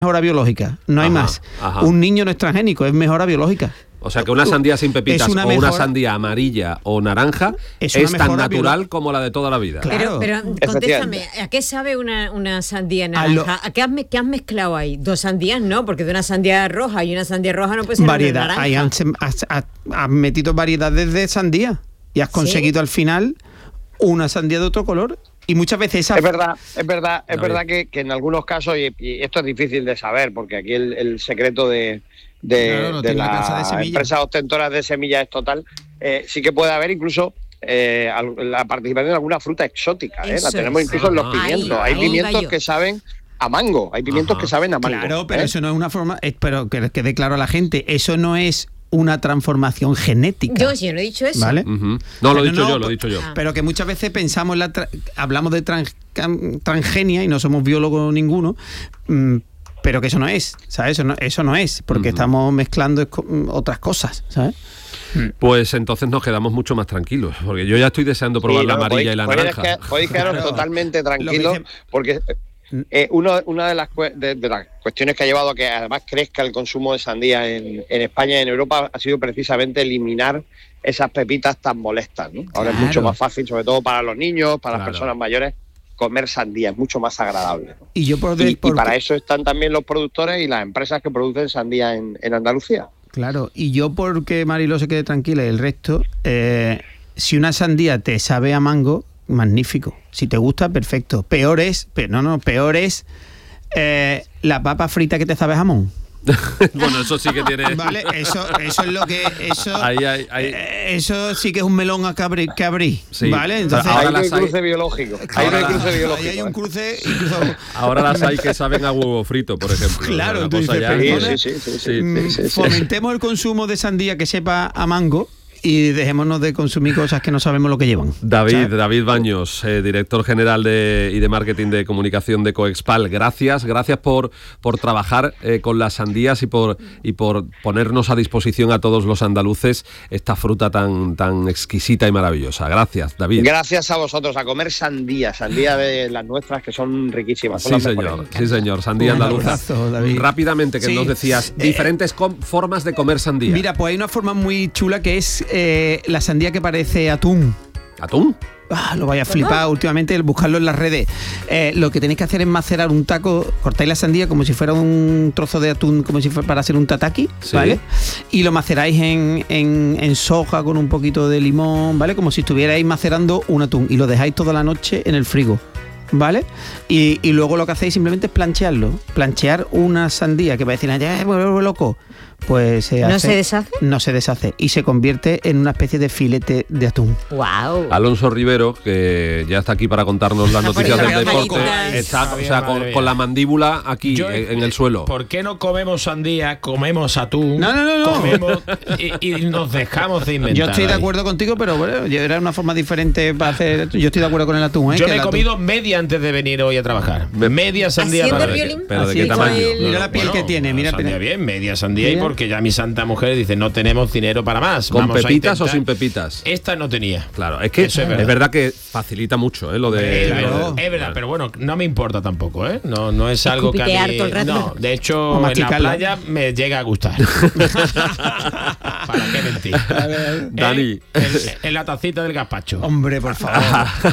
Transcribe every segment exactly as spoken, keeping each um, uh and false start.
mejora biológica, no hay Ajá, más. ajá. Un niño no es transgénico, es mejora biológica. O sea que una sandía sin pepitas una o mejora, una sandía amarilla o naranja es, es tan natural natural como la de toda la vida. Claro. Pero, pero contéstame, ¿a qué sabe una, una sandía naranja? ¿A, lo, ¿A qué, has, qué has mezclado ahí? Dos sandías no, porque de una sandía roja y una sandía roja no puede ser variedad. Una Ahí has, has, has, has metido variedades de sandía y has conseguido, ¿sí?, al final una sandía de otro color. Y muchas veces esa... Es verdad, es verdad, es verdad que, que en algunos casos, y, y esto es difícil de saber, porque aquí el, el secreto de, de, claro, no de las empresas ostentoras de semillas es total, eh, sí que puede haber incluso eh, la participación de alguna fruta exótica, ¿eh? La tenemos incluso en los pimientos. Ahí, Hay ahí pimientos que saben a mango, hay pimientos Ajá. que saben a mango. Claro, pero ¿eh? eso no es una forma... Es, pero que quede claro a la gente, eso no es una transformación genética. Yo sí, no he dicho eso. ¿Vale? Uh-huh. No, lo he dicho no, yo, lo he dicho yo. Pero que muchas veces pensamos, la tra- hablamos de trans- transgenia y no somos biólogos ninguno, mmm, pero que eso no es, ¿sabes? Eso no, eso no es, porque uh-huh. estamos mezclando otras cosas, ¿sabes? Pues entonces nos quedamos mucho más tranquilos, porque yo ya estoy deseando probar sí, no, la amarilla podéis, y la podéis naranja. Que, podéis quedaros claro. totalmente tranquilos, dice... porque... Eh, uno, una de las, de, de las cuestiones que ha llevado a que además crezca el consumo de sandía en, en España y en Europa ha sido precisamente eliminar esas pepitas tan molestas, ¿no? Ahora claro. es mucho más fácil, sobre todo para los niños, para claro. las personas mayores, comer sandía, es mucho más agradable, ¿no? Y, yo por de, y, por... y para eso están también los productores y las empresas que producen sandía en, en Andalucía. Claro, y yo porque Mariló se quede tranquila y el resto, eh, si una sandía te sabe a mango, magnífico. Si te gusta, perfecto. Peor es, pero no, no, peor es eh, la papa frita que te sabe a jamón. Bueno, eso sí que tiene... Vale, eso, eso es lo que... Eso, ahí, ahí, ahí. Eh, eso sí que es un melón a que abrí, que abrí sí. ¿Vale? Entonces, ahora ahí no hay cruce hay... biológico. Ahí no hay cruce biológico. Ahí hay un cruce... Incluso... Ahora las hay que saben a huevo frito, por ejemplo. Claro, tú dices, ya... sí, sí, sí, sí, sí, mm, sí, sí, fomentemos el consumo de sandía que sepa a mango y dejémonos de consumir cosas que no sabemos lo que llevan. David, ¿sabes? David Baños, eh, director general de, y de marketing de comunicación de Coexpal. Gracias, gracias por, por trabajar eh, con las sandías y por, y por ponernos a disposición a todos los andaluces esta fruta tan, tan exquisita y maravillosa. Gracias, David. Gracias a vosotros, a comer sandía, sandía de las nuestras que son riquísimas. Son sí, señor, sí, señor, sandía Un andaluza. abrazo, David. Rápidamente, que sí. nos decías, eh, diferentes com- formas de comer sandía. Mira, pues hay una forma muy chula que es Eh, la sandía que parece atún. ¿Atún? Ah, lo vaya a flipar últimamente el buscarlo en las redes. Eh, lo que tenéis que hacer es macerar un taco, cortáis la sandía como si fuera un trozo de atún, como si fuera para hacer un tataki, ¿sí? ¿Vale? Y lo maceráis en, en, en soja con un poquito de limón, ¿vale? Como si estuvierais macerando un atún y lo dejáis toda la noche en el frigo, ¿vale? Y, y luego lo que hacéis simplemente es planchearlo. Planchear una sandía que va a decir, ya me vuelvo loco. Pues se ¿No hace, se deshace? No se deshace y se convierte en una especie de filete de atún. Wow. Alonso Rivero, que ya está aquí para contarnos las noticias del deporte, está, o sea, con, con la mandíbula aquí Yo, en, en el suelo. ¿Por qué no comemos sandía, comemos atún? No, no, no, no. Comemos y, y nos dejamos de inventar. Yo estoy de ahí. acuerdo contigo, pero bueno, era una forma diferente para hacer. Yo estoy de acuerdo con el atún, ¿eh? Yo que me he atún... comido media antes de venir hoy a trabajar. Media sandía. ¿Haciendo para violín? ¿Pero de Así qué tamaño? el... Mira la piel bueno, que tiene, mira. Sandía bien, media sandía mira. Y porque ya mi santa mujer dice, no tenemos dinero para más. ¿Con Vamos pepitas a o sin pepitas? Esta no tenía. Claro, es que Eso es, es, verdad. es verdad que facilita mucho, ¿eh? Lo de... Es, lo verdad, de... es verdad, pero bueno, no me importa tampoco, ¿eh? No, no es algo que a mí... todo el rato. No, de hecho, en la playa me llega a gustar. ¿Para qué mentir? Dani. En, en, en la tacita del gazpacho. Hombre, por favor.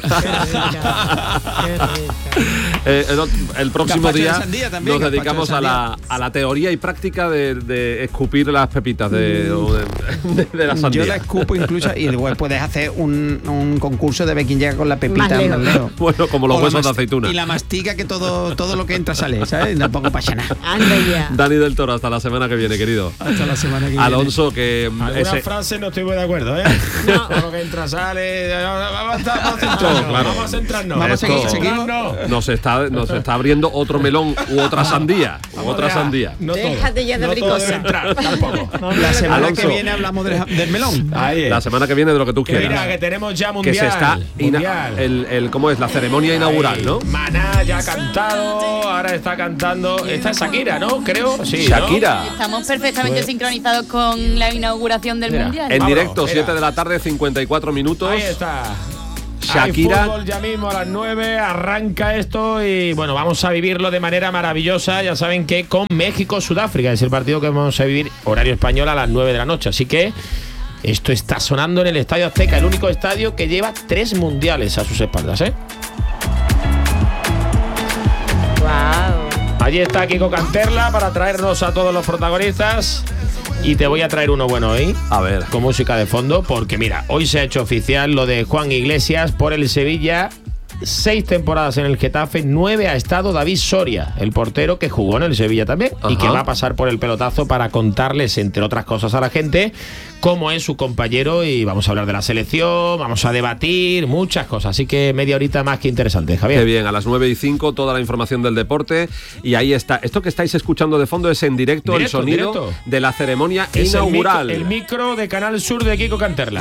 eh, el, el próximo Gazpacho día de sandía también, nos dedicamos de a la, a la teoría y práctica de, de escupir las pepitas de, mm. de, de, de la sandía. Yo la escupo incluso y luego puedes hacer un, un concurso de ver quién llega con la pepita más lejos. lejos. Bueno, como los o huesos de aceituna. Y la mastica que todo, todo lo que entra sale, ¿sabes? Tampoco pasa nada. Anda ya. Dani del Toro, hasta la semana que viene, querido. Hasta la semana que viene. Alonso, que... Alguna ese... frase no estoy muy de acuerdo, ¿eh? No. Todo lo que entra sale... Vamos a centrarnos. Claro. Vamos a centrarnos. Vamos a seguir, seguimos. Nos está, nos está abriendo otro melón u otra sandía. U Vamos otra a, sandía. No Déjate ya de no bricosa. Tampoco. La semana Alonso. que viene hablamos del, del melón. Ahí la semana que viene de lo que tú quieras. Mira, que tenemos ya mundial. Que se está... mundial. Ina, el, el, ¿Cómo es? La ceremonia inaugural, ¿no? Maná ya ha cantado, ahora está cantando... Esta es Shakira, ¿no? Creo. Sí, Shakira. ¿no? Estamos perfectamente pues, sincronizados con la inauguración del mira, mundial. En Vámonos, directo, siete de la tarde, cincuenta y cuatro minutos. Ahí está. Shakira. Hay fútbol ya mismo a las nueve, arranca esto y bueno, vamos a vivirlo de manera maravillosa. Ya saben que con México-Sudáfrica es el partido que vamos a vivir, horario español, a las nueve de la noche. Así que esto está sonando en el Estadio Azteca, el único estadio que lleva tres mundiales a sus espaldas, ¿eh? Wow. Allí está Kiko Canterla para traernos a todos los protagonistas. Y te voy a traer uno bueno hoy. A ver. Con música de fondo, porque mira, hoy se ha hecho oficial lo de Juan Iglesias por el Sevilla. Seis temporadas en el Getafe, nueve ha estado David Soria, el portero que jugó en el Sevilla también. Ajá. Y que va a pasar por el pelotazo para contarles, entre otras cosas, a la gente cómo es su compañero. Y vamos a hablar de la selección, vamos a debatir muchas cosas. Así que media horita más que interesante, Javier. Qué bien, a las nueve y cinco toda la información del deporte. Y ahí está, esto que estáis escuchando de fondo es en directo, directo el sonido directo de la ceremonia es inaugural. El micro, el micro de Canal Sur de Kiko Canterla.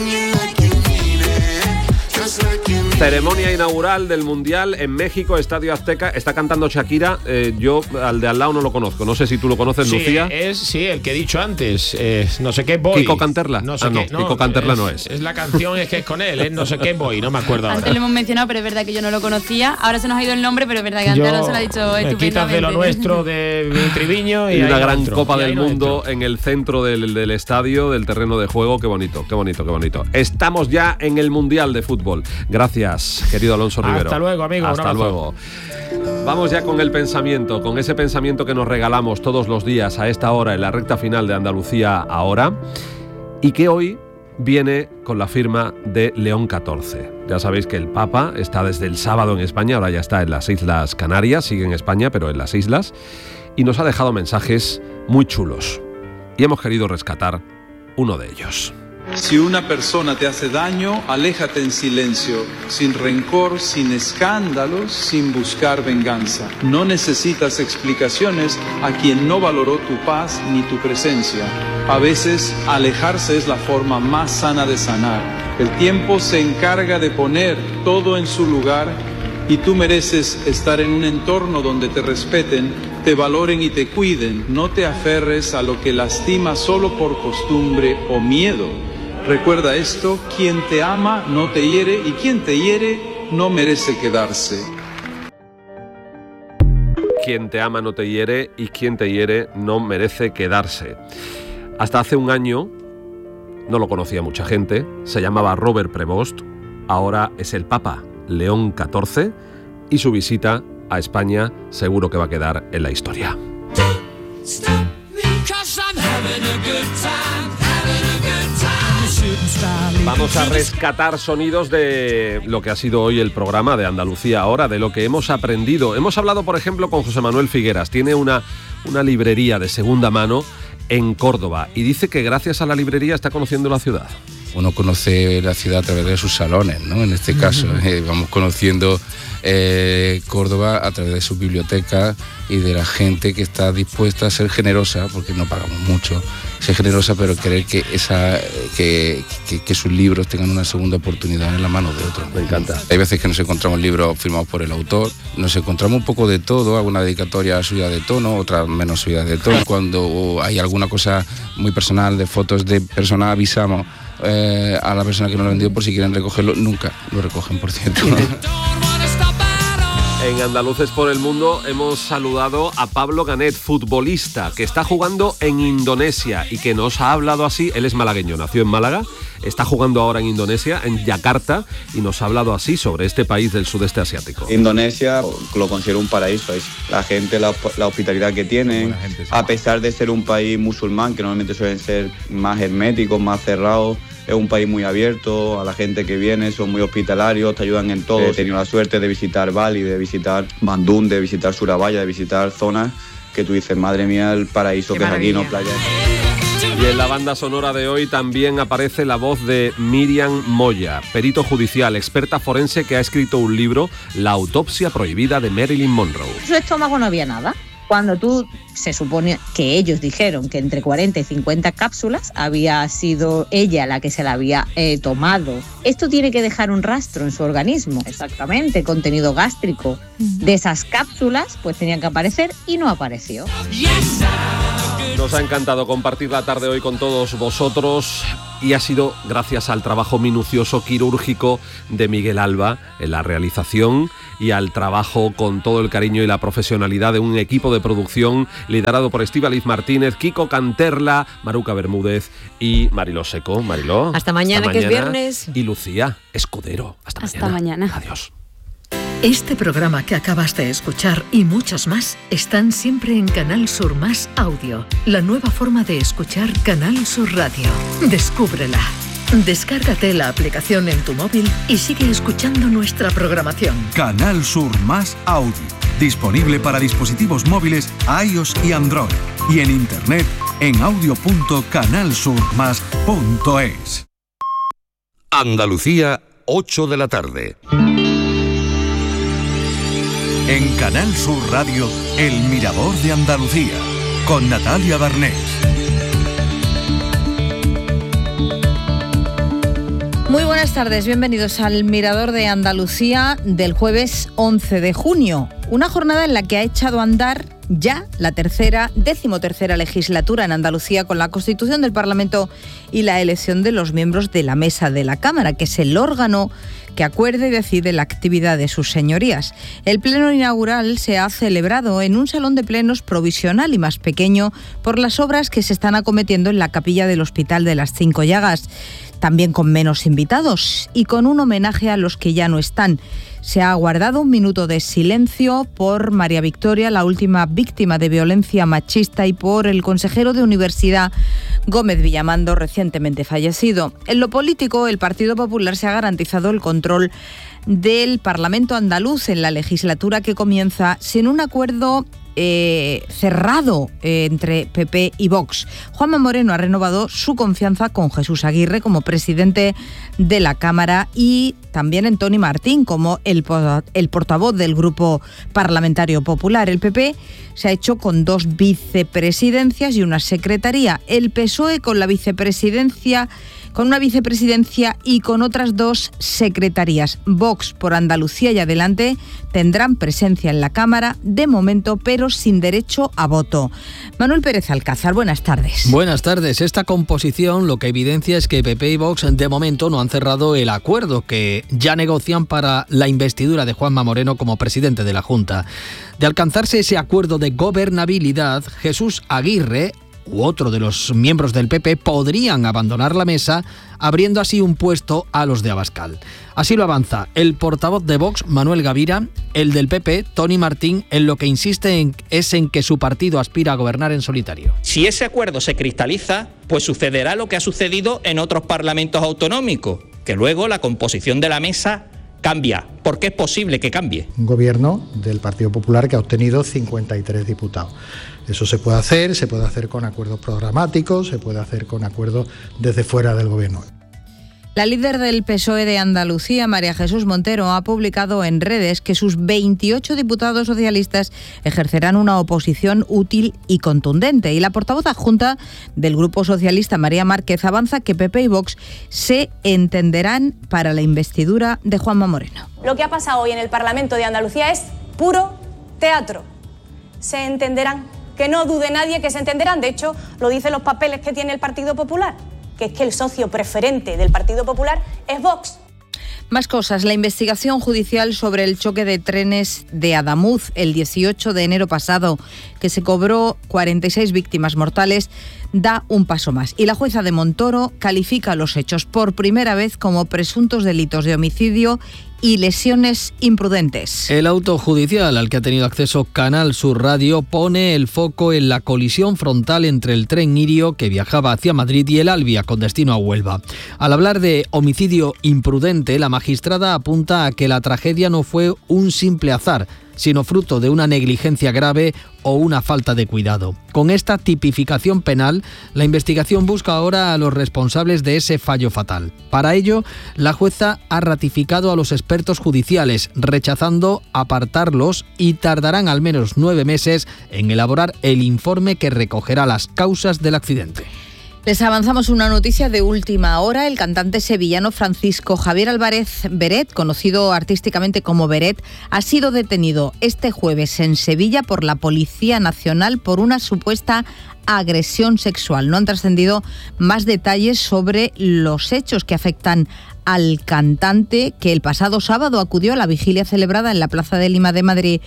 Ceremonia inaugural del Mundial en México, Estadio Azteca. Está cantando Shakira. Eh, yo al de al lado no lo conozco. No sé si tú lo conoces, sí, Lucía. Es, sí, el que he dicho antes. Eh, no sé qué voy. Kiko Canterla. No sé ah, no, qué, no, Kiko Canterla es, no es. Es la canción, es que es con él. Es no sé qué voy. No me acuerdo ahora. Antes lo hemos mencionado, pero es verdad que yo no lo conocía. Ahora se nos ha ido el nombre, pero es verdad que antes Alonso lo ha dicho me estupendamente. Quitas de lo nuestro de mi Triviño y, y una gran entro, Copa y del no Mundo entro. en el centro del, del estadio, del terreno de juego. Qué bonito, qué bonito, qué bonito. Estamos ya en el Mundial de Fútbol. Gracias, querido Alonso Rivero. Hasta luego, amigo. Hasta luego. Vamos ya con el pensamiento, con ese pensamiento que nos regalamos todos los días a esta hora en la recta final de Andalucía Ahora, y que hoy viene con la firma de León catorce. Ya sabéis que el Papa está desde el sábado en España, ahora ya está en las Islas Canarias, sigue en España, pero en las islas, y nos ha dejado mensajes muy chulos. Y hemos querido rescatar uno de ellos. Si una persona te hace daño, aléjate en silencio, sin rencor, sin escándalos, sin buscar venganza. No necesitas explicaciones a quien no valoró tu paz ni tu presencia. A veces, alejarse es la forma más sana de sanar. El tiempo se encarga de poner todo en su lugar y tú mereces estar en un entorno donde te respeten, te valoren y te cuiden. No te aferres a lo que lastima solo por costumbre o miedo. Recuerda esto, quien te ama no te hiere y quien te hiere no merece quedarse. Quien te ama no te hiere y quien te hiere no merece quedarse. Hasta hace un año no lo conocía mucha gente, se llamaba Robert Prevost, ahora es el Papa León catorce y su visita a España seguro que va a quedar en la historia. Vamos a rescatar sonidos de lo que ha sido hoy el programa de Andalucía Ahora, de lo que hemos aprendido. Hemos hablado, por ejemplo, con José Manuel Figueras. Tiene una, una librería de segunda mano en Córdoba y dice que gracias a la librería está conociendo la ciudad. Uno conoce la ciudad a través de sus salones, ¿no? En este caso, eh, vamos conociendo eh, Córdoba a través de sus bibliotecas y de la gente que está dispuesta a ser generosa, porque no pagamos mucho, ser generosa, pero querer que, esa, que, que, que sus libros tengan una segunda oportunidad en la mano de otros. Me encanta. Hay veces que nos encontramos libros firmados por el autor, nos encontramos un poco de todo, alguna dedicatoria subida de tono, otra menos subida de tono. Cuando hay alguna cosa muy personal de fotos de personas, avisamos Eh, a la persona que nos lo ha vendido por si quieren recogerlo. Nunca lo recogen, por cierto. En Andaluces por el Mundo hemos saludado a Pablo Ganet, futbolista que está jugando en Indonesia y que nos ha hablado así. Él es malagueño, nació en Málaga, está jugando ahora en Indonesia, en Yakarta, y nos ha hablado así sobre este país del sudeste asiático. Indonesia lo considero un paraíso. La gente, la, la hospitalidad que tienen, gente, sí. A pesar de ser un país musulmán, que normalmente suelen ser más herméticos, más cerrados, es un país muy abierto, a la gente que viene son muy hospitalarios, te ayudan en todo. He tenido la suerte de visitar Bali, de visitar Bandung, de visitar Surabaya, de visitar zonas que tú dices, madre mía, el paraíso que es aquí, no playa. Y en la banda sonora de hoy también aparece la voz de Miriam Moya, perito judicial, experta forense que ha escrito un libro, La autopsia prohibida de Marilyn Monroe. En su estómago no había nada. Cuando tú, se supone que ellos dijeron que entre cuarenta y cincuenta cápsulas había sido ella la que se la había eh, tomado. Esto tiene que dejar un rastro en su organismo. Exactamente, contenido gástrico de esas cápsulas pues tenían que aparecer y no apareció. Nos ha encantado compartir la tarde hoy con todos vosotros. y ha sido gracias al trabajo minucioso quirúrgico de Miguel Alba en la realización y al trabajo con todo el cariño y la profesionalidad de un equipo de producción liderado por Estíbaliz Martínez, Kiko Canterla, Maruca Bermúdez y Mariló Seco. Mariló. Hasta mañana, hasta mañana, que es viernes. Y Lucía Escudero. Hasta, hasta mañana. mañana. Adiós. Este programa que acabas de escuchar y muchos más están siempre en Canal Sur Más Audio, la nueva forma de escuchar Canal Sur Radio. Descúbrela. Descárgate la aplicación en tu móvil y sigue escuchando nuestra programación. Canal Sur Más Audio, disponible para dispositivos móviles iOS y Android, y en internet en audio punto canal sur más punto es. Andalucía, ocho de la tarde. En Canal Sur Radio, El Mirador de Andalucía, con Natalia Barnés. Muy buenas tardes, bienvenidos al Mirador de Andalucía del jueves once de junio. Una jornada en la que ha echado a andar ya la tercera, decimotercera legislatura en Andalucía, con la constitución del Parlamento y la elección de los miembros de la Mesa de la Cámara, que es el órgano que acuerde y decide la actividad de sus señorías. El pleno inaugural se ha celebrado en un salón de plenos provisional y más pequeño por las obras que se están acometiendo en la capilla del Hospital de las Cinco Llagas, también con menos invitados y con un homenaje a los que ya no están. Se ha guardado un minuto de silencio por María Victoria, la última víctima de violencia machista, y por el consejero de Universidad Gómez Villamando, recientemente fallecido. En lo político, el Partido Popular se ha garantizado el control del Parlamento andaluz en la legislatura que comienza sin un acuerdo Eh, cerrado eh, entre P P y Vox. Juanma Moreno ha renovado su confianza con Jesús Aguirre como presidente de la Cámara y también en Tony Martín como el, el portavoz del Grupo Parlamentario Popular. El P P se ha hecho con dos vicepresidencias y una secretaría. El P S O E con la vicepresidencia con una vicepresidencia y con otras dos secretarías. Vox, por Andalucía y adelante, tendrán presencia en la Cámara, de momento, pero sin derecho a voto. Manuel Pérez Alcázar, buenas tardes. Buenas tardes. Esta composición lo que evidencia es que P P y Vox, de momento, no han cerrado el acuerdo que ya negocian para la investidura de Juanma Moreno como presidente de la Junta. De alcanzarse ese acuerdo de gobernabilidad, Jesús Aguirre u otro de los miembros del P P podrían abandonar la mesa, abriendo así un puesto a los de Abascal. Así lo avanza el portavoz de Vox, Manuel Gavira, el del P P, Tony Martín, en lo que insiste en, es en que su partido aspira a gobernar en solitario. Si ese acuerdo se cristaliza, pues sucederá lo que ha sucedido en otros parlamentos autonómicos, que luego la composición de la mesa cambia. ¿Por qué es posible que cambie? Un gobierno del Partido Popular que ha obtenido cincuenta y tres diputados. Eso se puede hacer, se puede hacer con acuerdos programáticos, se puede hacer con acuerdos desde fuera del gobierno. La líder del P S O E de Andalucía, María Jesús Montero, ha publicado en redes que sus veintiocho diputados socialistas ejercerán una oposición útil y contundente. Y la portavoz adjunta del Grupo Socialista, María Márquez, avanza que P P y Vox se entenderán para la investidura de Juanma Moreno. Lo que ha pasado hoy en el Parlamento de Andalucía es puro teatro. Se entenderán. Que no dude nadie que se entenderán. De hecho, lo dicen los papeles que tiene el Partido Popular, que es que el socio preferente del Partido Popular es Vox. Más cosas. La investigación judicial sobre el choque de trenes de Adamuz el dieciocho de enero pasado, que se cobró cuarenta y seis víctimas mortales, da un paso más. Y la jueza de Montoro califica los hechos por primera vez como presuntos delitos de homicidio y lesiones imprudentes. El auto judicial al que ha tenido acceso Canal Sur Radio pone el foco en la colisión frontal entre el tren Irio que viajaba hacia Madrid y el Albia con destino a Huelva. Al hablar de homicidio imprudente, la magistrada apunta a que la tragedia no fue un simple azar, sino fruto de una negligencia grave o una falta de cuidado. Con esta tipificación penal, la investigación busca ahora a los responsables de ese fallo fatal. Para ello, la jueza ha ratificado a los expertos judiciales, rechazando apartarlos, y tardarán al menos nueve meses en elaborar el informe que recogerá las causas del accidente. Les avanzamos una noticia de última hora. El cantante sevillano Francisco Javier Álvarez Beret, conocido artísticamente como Beret, ha sido detenido este jueves en Sevilla por la Policía Nacional por una supuesta agresión sexual. No han trascendido más detalles sobre los hechos que afectan al cantante, que el pasado sábado acudió a la vigilia celebrada en la Plaza de Lima de Madrid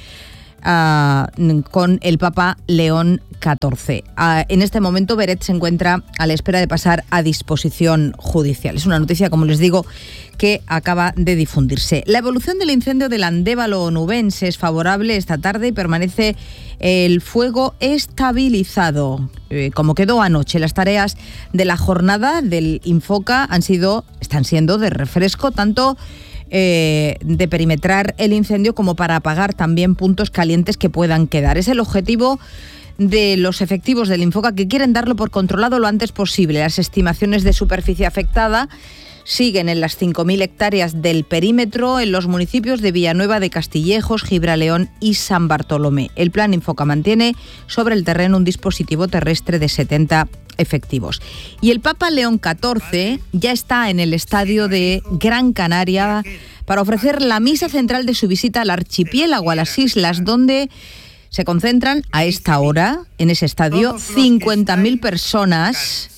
Uh, con el Papa León catorce. Uh, en este momento Beret se encuentra a la espera de pasar a disposición judicial. Es una noticia, como les digo, que acaba de difundirse. La evolución del incendio del Andévalo onubense es favorable esta tarde y permanece el fuego estabilizado, eh, como quedó anoche. Las tareas de la jornada del Infoca han sido, están siendo de refresco, tanto Eh, de perimetrar el incendio como para apagar también puntos calientes que puedan quedar. Es el objetivo de los efectivos del Infoca, que quieren darlo por controlado lo antes posible. Las estimaciones de superficie afectada siguen en las cinco mil hectáreas del perímetro en los municipios de Villanueva de Castillejos, Gibraleón y San Bartolomé. El plan Infoca mantiene sobre el terreno un dispositivo terrestre de setenta efectivos. Y el Papa León catorce ya está en el estadio de Gran Canaria para ofrecer la misa central de su visita al archipiélago, a las islas, donde se concentran a esta hora, en ese estadio, cincuenta mil personas.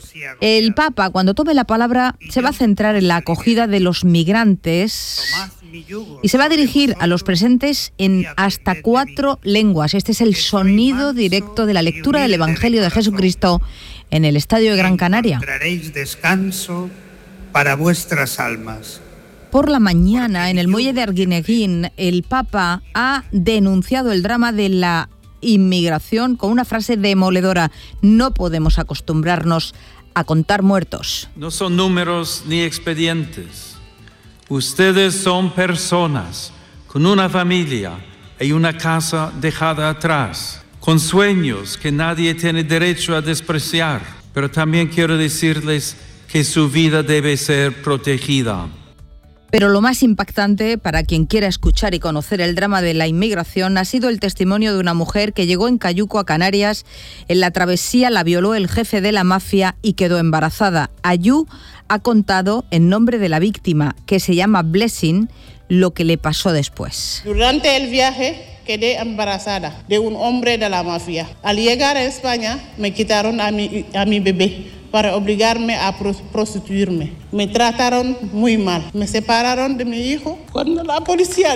El Papa, cuando tome la palabra, se va a centrar en la acogida de los migrantes y se va a dirigir a los presentes en hasta cuatro lenguas. Este es el sonido directo de la lectura del Evangelio de Jesucristo en el Estadio de Gran Canaria. Encontraréis descanso para vuestras almas. Por la mañana, en el muelle de Arguineguín, el Papa ha denunciado el drama de la inmigración con una frase demoledora: no podemos acostumbrarnos a contar muertos. No son números ni expedientes. Ustedes son personas con una familia y una casa dejada atrás, con sueños que nadie tiene derecho a despreciar. Pero también quiero decirles que su vida debe ser protegida. Pero lo más impactante para quien quiera escuchar y conocer el drama de la inmigración ha sido el testimonio de una mujer que llegó en Cayuco a Canarias. En la travesía la violó el jefe de la mafia y quedó embarazada. Ayú ha contado en nombre de la víctima, que se llama Blessing, lo que le pasó después. Durante el viaje quedé embarazada de un hombre de la mafia. Al llegar a España me quitaron a mi, a mi bebé para obligarme a prostituirme. Me trataron muy mal. Me separaron de mi hijo cuando la policía...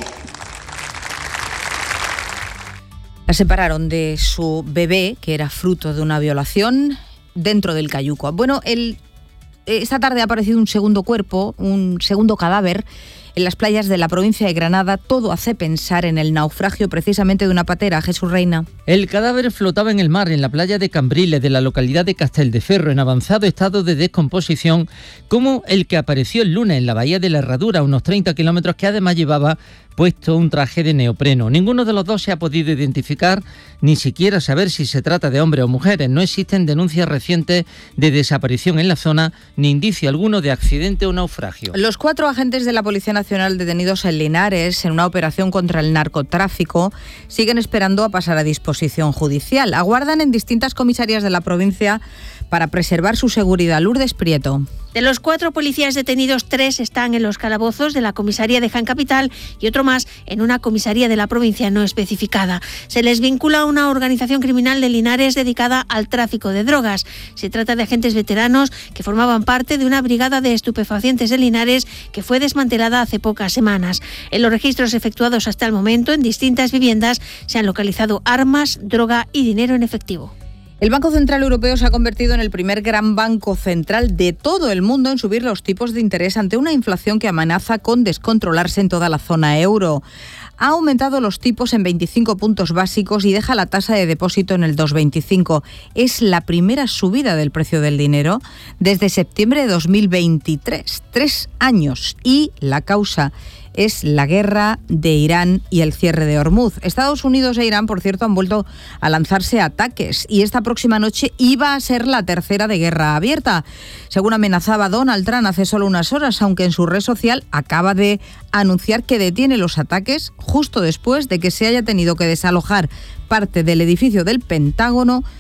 La separaron de su bebé, que era fruto de una violación, dentro del Cayuco. Bueno, el, esta tarde ha aparecido un segundo cuerpo, un segundo cadáver, en las playas de la provincia de Granada. Todo hace pensar en el naufragio precisamente de una patera. Jesús Reina. El cadáver flotaba en el mar, en la playa de Cambriles, de la localidad de Casteldeferro, en avanzado estado de descomposición, como el que apareció el lunes en la bahía de la Herradura, a unos treinta kilómetros, que además llevaba puesto un traje de neopreno. Ninguno de los dos se ha podido identificar, ni siquiera saber si se trata de hombres o mujeres. No existen denuncias recientes de desaparición en la zona, ni indicio alguno de accidente o naufragio. Los cuatro agentes de la Policía Nacional detenidos en Linares en una operación contra el narcotráfico siguen esperando a pasar a disposición judicial. Aguardan en distintas comisarías de la provincia para preservar su seguridad. Lourdes Prieto. De los cuatro policías detenidos, tres están en los calabozos de la comisaría de Jaén Capital y otro más en una comisaría de la provincia no especificada. Se les vincula a una organización criminal de Linares dedicada al tráfico de drogas. Se trata de agentes veteranos que formaban parte de una brigada de estupefacientes de Linares que fue desmantelada hace pocas semanas. En los registros efectuados hasta el momento en distintas viviendas se han localizado armas, droga y dinero en efectivo. El Banco Central Europeo se ha convertido en el primer gran banco central de todo el mundo en subir los tipos de interés ante una inflación que amenaza con descontrolarse en toda la zona euro. Ha aumentado los tipos en veinticinco puntos básicos y deja la tasa de depósito en el dos coma veinticinco. Es la primera subida del precio del dinero desde septiembre de dos mil veintitrés, tres años, y la causa es la guerra de Irán y el cierre de Hormuz. Estados Unidos e Irán, por cierto, han vuelto a lanzarse ataques y esta próxima noche iba a ser la tercera de guerra abierta. Según amenazaba Donald Trump hace solo unas horas, aunque en su red social acaba de anunciar que detiene los ataques justo después de que se haya tenido que desalojar parte del edificio del Pentágono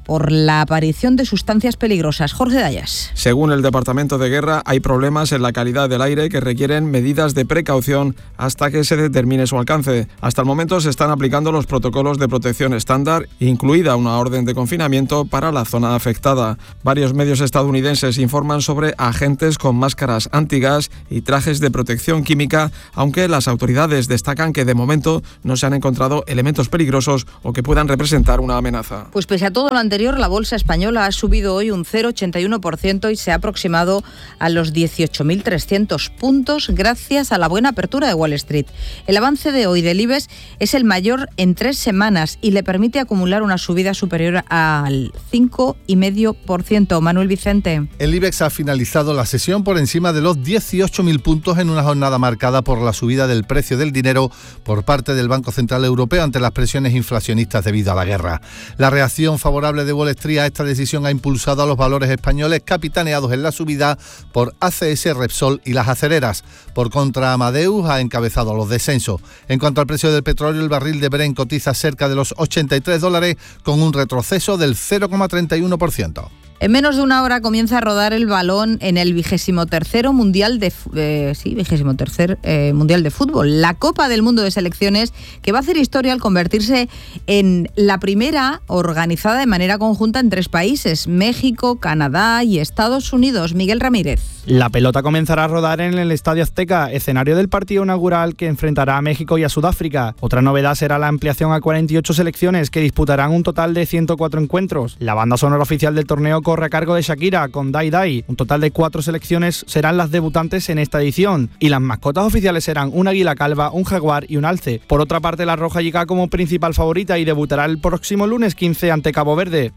por la aparición de sustancias peligrosas. Jorge Dayas. Según el Departamento de Guerra, hay problemas en la calidad del aire que requieren medidas de precaución hasta que se determine su alcance. Hasta el momento se están aplicando los protocolos de protección estándar, incluida una orden de confinamiento para la zona afectada. Varios medios estadounidenses informan sobre agentes con máscaras antigas y trajes de protección química, aunque las autoridades destacan que de momento no se han encontrado elementos peligrosos o que puedan representar una amenaza. Pues pese a todo lo anterior, la bolsa española ha subido hoy un cero coma ochenta y uno por ciento y se ha aproximado a los dieciocho mil trescientos puntos gracias a la buena apertura de Wall Street. El avance de hoy del IBEX es el mayor en tres semanas y le permite acumular una subida superior al cinco coma cinco por ciento. Manuel Vicente. El IBEX ha finalizado la sesión por encima de los dieciocho mil puntos en una jornada marcada por la subida del precio del dinero por parte del Banco Central Europeo ante las presiones inflacionistas debido a la guerra. La reacción favorable de Wall Street a esta decisión ha impulsado a los valores españoles capitaneados en la subida por A C S, Repsol y las acereras. Por contra, Amadeus ha encabezado los descensos. En cuanto al precio del petróleo, el barril de Brent cotiza cerca de los ochenta y tres dólares con un retroceso del cero coma treinta y uno por ciento. En menos de una hora comienza a rodar el balón en el vigésimo tercero mundial de eh, sí, vigésimo tercer eh, mundial de fútbol, la Copa del Mundo de Selecciones, que va a hacer historia al convertirse en la primera organizada de manera conjunta en tres países: México, Canadá y Estados Unidos. Miguel Ramírez. La pelota comenzará a rodar en el Estadio Azteca, escenario del partido inaugural que enfrentará a México y a Sudáfrica. Otra novedad será la ampliación a cuarenta y ocho selecciones que disputarán un total de ciento cuatro encuentros. La banda sonora oficial del torneo corre a cargo de Shakira con Dai Dai. Un total de cuatro selecciones serán las debutantes en esta edición y las mascotas oficiales serán un águila calva, un jaguar y un alce. Por otra parte, la roja llega como principal favorita y debutará el próximo lunes quince ante Cabo Verde.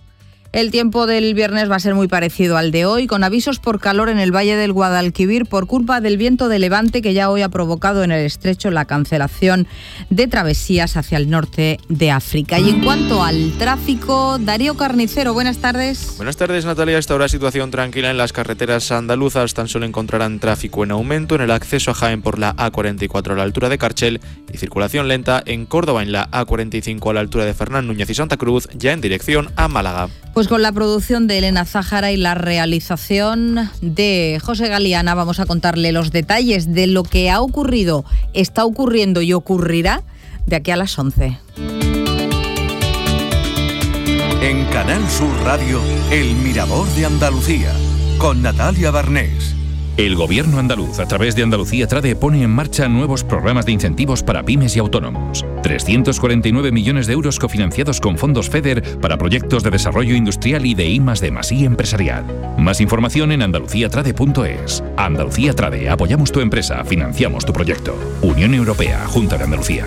El tiempo del viernes va a ser muy parecido al de hoy, con avisos por calor en el Valle del Guadalquivir por culpa del viento de levante que ya hoy ha provocado en el estrecho la cancelación de travesías hacia el norte de África. Y en cuanto al tráfico, Darío Carnicero, buenas tardes. Buenas tardes, Natalia. A esta hora situación tranquila en las carreteras andaluzas. Tan solo encontrarán tráfico en aumento en el acceso a Jaén por la A cuarenta y cuatro a la altura de Carchel y circulación lenta en Córdoba en la A cuarenta y cinco a la altura de Fernán Núñez y Santa Cruz, ya en dirección a Málaga. Pues con la producción de Elena Zájara y la realización de José Galiana vamos a contarle los detalles de lo que ha ocurrido, está ocurriendo y ocurrirá de aquí a las once. En Canal Sur Radio, El Mirador de Andalucía, con Natalia Barnés. El Gobierno andaluz, a través de Andalucía Trade, pone en marcha nuevos programas de incentivos para pymes y autónomos. trescientos cuarenta y nueve millones de euros cofinanciados con fondos FEDER para proyectos de desarrollo industrial y de I más D más I empresarial. Más información en andalucía trade punto es. Andalucía Trade, apoyamos tu empresa, financiamos tu proyecto. Unión Europea, Junta de Andalucía.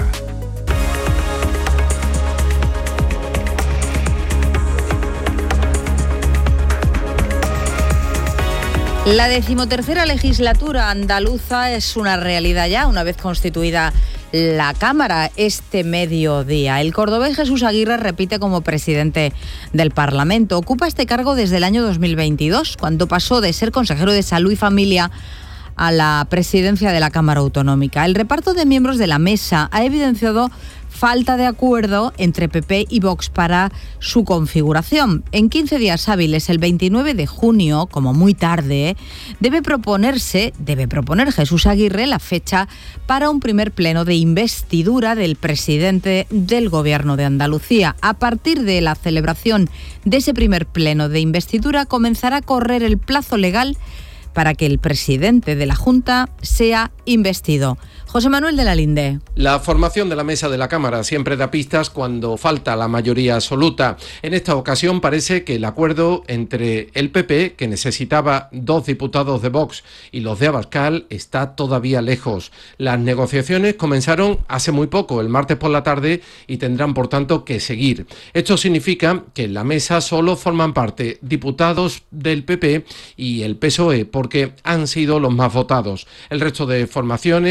La decimotercera legislatura andaluza es una realidad ya, una vez constituida la Cámara este mediodía. El cordobés Jesús Aguirre repite como presidente del Parlamento. Ocupa este cargo desde el año dos mil veintidós, cuando pasó de ser consejero de Salud y Familia a la presidencia de la Cámara Autonómica. El reparto de miembros de la mesa ha evidenciado falta de acuerdo entre P P y Vox para su configuración. En quince días hábiles, el veintinueve de junio, como muy tarde, debe proponerse, debe proponer Jesús Aguirre la fecha para un primer pleno de investidura del presidente del Gobierno de Andalucía. A partir de la celebración de ese primer pleno de investidura, comenzará a correr el plazo legal para que el presidente de la Junta sea investido. José Manuel de la Linde. La formación de la mesa de la Cámara siempre da pistas cuando falta la mayoría absoluta. En esta ocasión parece que el acuerdo entre el P P, que necesitaba dos diputados de Vox, y los de Abascal está todavía lejos. Las negociaciones comenzaron hace muy poco, el martes por la tarde, y tendrán por tanto que seguir. Esto significa que en la mesa solo forman parte diputados del P P y el P S O E, porque han sido los más votados. El resto de formaciones, Vox,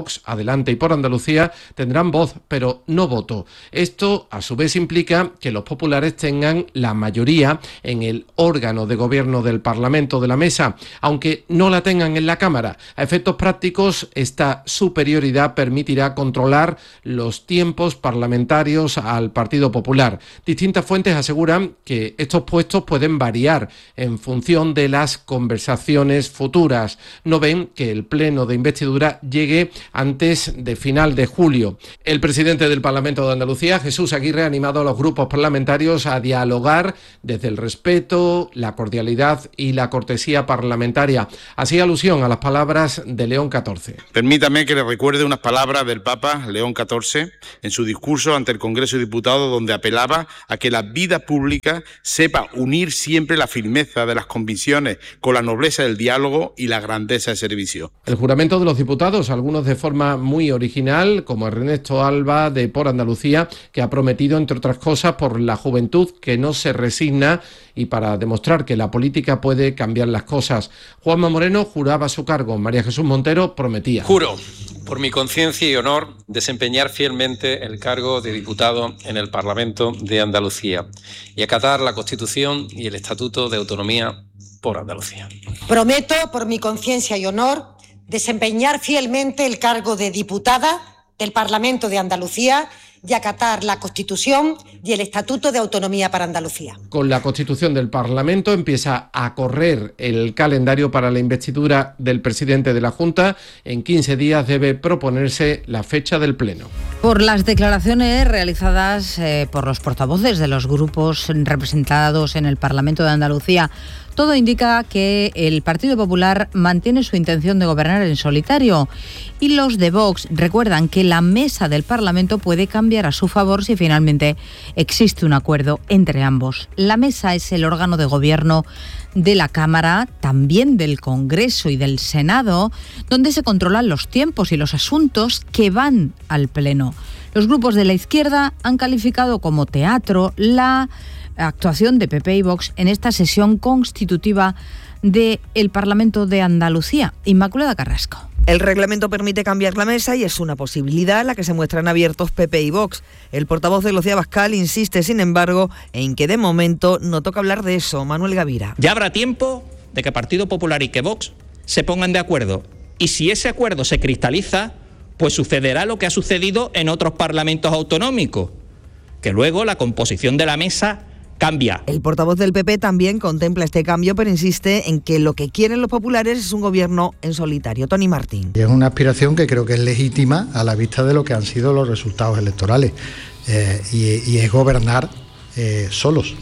Vox, Adelante y Por Andalucía tendrán voz, pero no voto. Esto, a su vez, implica que los populares tengan la mayoría en el órgano de gobierno del Parlamento de la Mesa, aunque no la tengan en la Cámara. A efectos prácticos, esta superioridad permitirá controlar los tiempos parlamentarios al Partido Popular. Distintas fuentes aseguran que estos puestos pueden variar en función de las conversaciones futuras. No ven que el pleno de investidura llegue antes de final de julio. El presidente del Parlamento de Andalucía, Jesús Aguirre, ha animado a los grupos parlamentarios a dialogar desde el respeto, la cordialidad y la cortesía parlamentaria. Así alusión a las palabras de León catorce. Permítame que le recuerde unas palabras del Papa León catorce en su discurso ante el Congreso de Diputados, donde apelaba a que la vida pública sepa unir siempre la firmeza de las convicciones con la nobleza del diálogo y la grandeza del servicio. El juramento de los diputados, algunos de forma muy original, como Ernesto Alba de Por Andalucía, que ha prometido, entre otras cosas, por la juventud que no se resigna y para demostrar que la política puede cambiar las cosas. Juanma Moreno juraba su cargo. María Jesús Montero prometía. Juro, por mi conciencia y honor, desempeñar fielmente el cargo de diputado en el Parlamento de Andalucía y acatar la Constitución y el Estatuto de Autonomía por Andalucía. Prometo, por mi conciencia y honor, desempeñar fielmente el cargo de diputada del Parlamento de Andalucía y acatar la Constitución y el Estatuto de Autonomía para Andalucía. Con la Constitución del Parlamento empieza a correr el calendario para la investidura del presidente de la Junta. En quince días debe proponerse la fecha del Pleno. Por las declaraciones realizadas eh, por los portavoces de los grupos representados en el Parlamento de Andalucía, todo indica que el Partido Popular mantiene su intención de gobernar en solitario y los de Vox recuerdan que la mesa del Parlamento puede cambiar a su favor si finalmente existe un acuerdo entre ambos. La mesa es el órgano de gobierno de la Cámara, también del Congreso y del Senado, donde se controlan los tiempos y los asuntos que van al Pleno. Los grupos de la izquierda han calificado como teatro la actuación de P P y Vox en esta sesión constitutiva del Parlamento de Andalucía. Inmaculada Carrasco. El reglamento permite cambiar la mesa y es una posibilidad a la que se muestran abiertos P P y Vox. El portavoz de Lucía Abascal insiste, sin embargo, en que de momento no toca hablar de eso. Manuel Gavira. Ya habrá tiempo de que Partido Popular y que Vox se pongan de acuerdo. Y si ese acuerdo se cristaliza, pues sucederá lo que ha sucedido en otros parlamentos autonómicos, que luego la composición de la mesa cambia. El portavoz del P P también contempla este cambio, pero insiste en que lo que quieren los populares es un gobierno en solitario. Tony Martín. Y es una aspiración que creo que es legítima a la vista de lo que han sido los resultados electorales eh, y, y es gobernar eh, solos.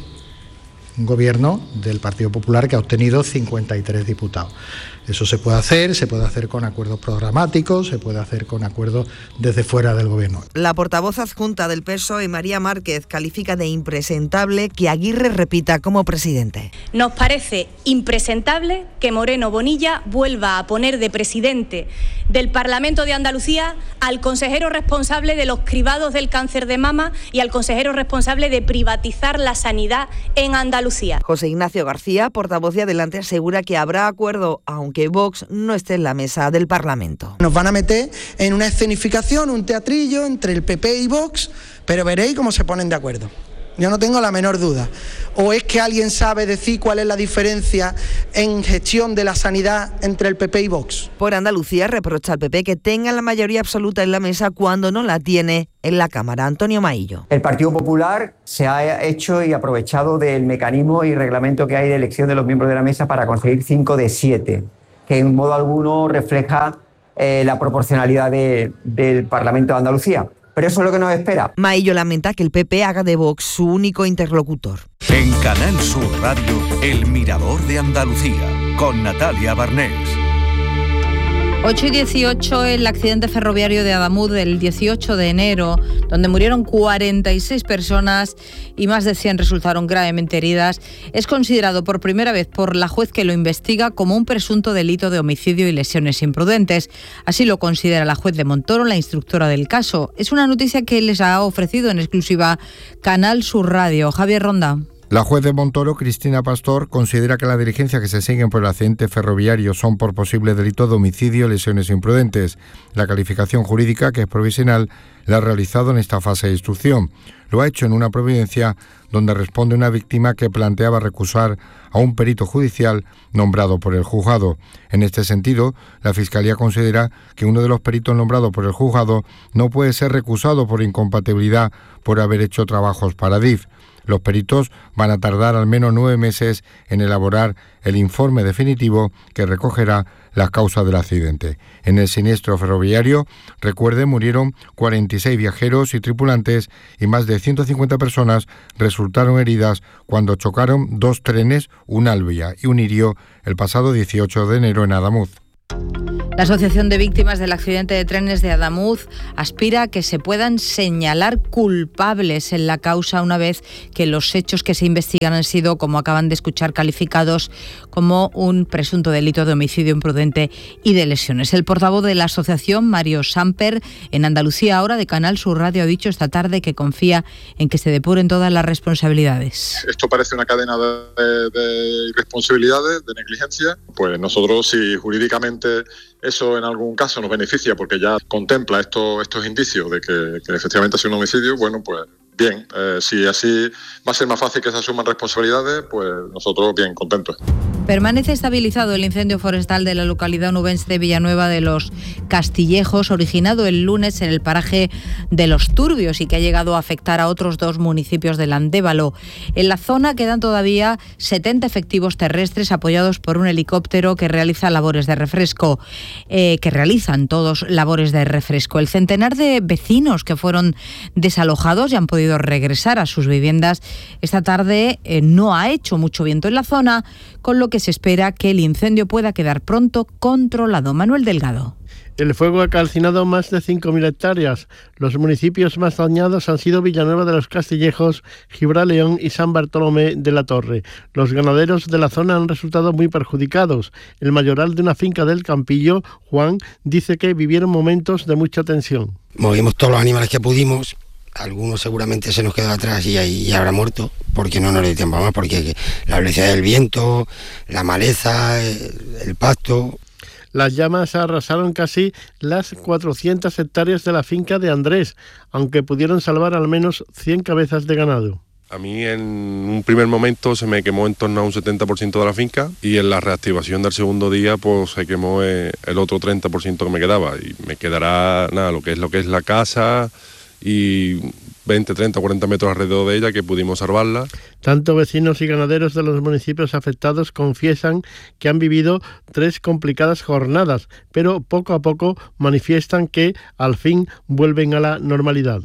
Un gobierno del Partido Popular que ha obtenido cincuenta y tres diputados. Eso se puede hacer, se puede hacer con acuerdos programáticos, se puede hacer con acuerdos desde fuera del gobierno. La portavoz adjunta del P S O E, María Márquez, califica de impresentable que Aguirre repita como presidente. Nos parece impresentable que Moreno Bonilla vuelva a poner de presidente del Parlamento de Andalucía al consejero responsable de los cribados del cáncer de mama y al consejero responsable de privatizar la sanidad en Andalucía. José Ignacio García, portavoz de Adelante, asegura que habrá acuerdo, aunque Vox no esté en la mesa del Parlamento. Nos van a meter en una escenificación, un teatrillo entre el P P y Vox, pero veréis cómo se ponen de acuerdo. Yo no tengo la menor duda. ¿O es que alguien sabe decir cuál es la diferencia en gestión de la sanidad entre el P P y Vox? Por Andalucía reprocha al P P que tenga la mayoría absoluta en la mesa cuando no la tiene en la Cámara. Antonio Maillo. El Partido Popular se ha hecho y aprovechado del mecanismo y reglamento que hay de elección de los miembros de la mesa para conseguir cinco de siete, que en modo alguno refleja eh, la proporcionalidad de, del Parlamento de Andalucía. Pero eso es lo que nos espera. Maillo lamenta que el P P haga de Vox su único interlocutor. En Canal Sur Radio, El Mirador de Andalucía, con Natalia Barnés. ocho y dieciocho, el accidente ferroviario de Adamuz del dieciocho de enero, donde murieron cuarenta y seis personas y más de cien resultaron gravemente heridas, es considerado por primera vez por la juez que lo investiga como un presunto delito de homicidio y lesiones imprudentes. Así lo considera la juez de Montoro, la instructora del caso. Es una noticia que les ha ofrecido en exclusiva Canal Sur Radio. Javier Ronda. La juez de Montoro, Cristina Pastor, considera que las diligencias que se siguen por el accidente ferroviario son por posible delito de homicidio y lesiones imprudentes. La calificación jurídica, que es provisional, la ha realizado en esta fase de instrucción. Lo ha hecho en una providencia donde responde una víctima que planteaba recusar a un perito judicial nombrado por el juzgado. En este sentido, la Fiscalía considera que uno de los peritos nombrados por el juzgado no puede ser recusado por incompatibilidad por haber hecho trabajos para Adif. Los peritos van a tardar al menos nueve meses en elaborar el informe definitivo que recogerá las causas del accidente. En el siniestro ferroviario, recuerde, murieron cuarenta y seis viajeros y tripulantes y más de ciento cincuenta personas resultaron heridas cuando chocaron dos trenes, un Alvia y un Irio, el pasado dieciocho de enero en Adamuz. La Asociación de Víctimas del Accidente de Trenes de Adamuz aspira a que se puedan señalar culpables en la causa una vez que los hechos que se investigan han sido, como acaban de escuchar, calificados como un presunto delito de homicidio imprudente y de lesiones. El portavoz de la asociación, Mario Samper, en Andalucía Ahora de Canal Sur Radio, ha dicho esta tarde que confía en que se depuren todas las responsabilidades. Esto parece una cadena de, de irresponsabilidades, de negligencia. Pues nosotros, si jurídicamente eso en algún caso nos beneficia porque ya contempla estos, estos indicios de que, que efectivamente ha sido un homicidio, bueno, pues bien, eh, si así va a ser más fácil que se asuman responsabilidades, pues nosotros bien contentos. Permanece estabilizado el incendio forestal de la localidad onubense de Villanueva de los Castillejos, originado el lunes en el paraje de Los Turbios y que ha llegado a afectar a otros dos municipios del Andévalo. En la zona quedan todavía setenta efectivos terrestres apoyados por un helicóptero que realiza labores de refresco, eh, que realizan todos labores de refresco. El centenar de vecinos que fueron desalojados y han podido regresar a sus viviendas esta tarde eh, no ha hecho mucho viento en la zona, con lo que se espera que el incendio pueda quedar pronto controlado. Manuel Delgado. El fuego ha calcinado más de cinco mil hectáreas. Los municipios más dañados han sido Villanueva de los Castillejos, Gibraleón y San Bartolomé de la Torre. Los ganaderos de la zona han resultado muy perjudicados. El mayoral de una finca del Campillo, Juan, dice que vivieron momentos de mucha tensión. Movimos todos los animales que pudimos. Algunos seguramente se nos quedó atrás y, y habrá muerto, porque no nos dio tiempo más, porque la velocidad del viento, la maleza, el, el pasto. Las llamas arrasaron casi las cuatrocientas hectáreas de la finca de Andrés, aunque pudieron salvar al menos cien cabezas de ganado. A mí en un primer momento se me quemó en torno a un setenta por ciento de la finca y en la reactivación del segundo día pues se quemó el otro treinta por ciento que me quedaba y me quedará nada, lo que es lo que es la casa y veinte, treinta, cuarenta metros alrededor de ella que pudimos salvarla. Tanto vecinos y ganaderos de los municipios afectados confiesan que han vivido tres complicadas jornadas, pero poco a poco manifiestan que al fin vuelven a la normalidad.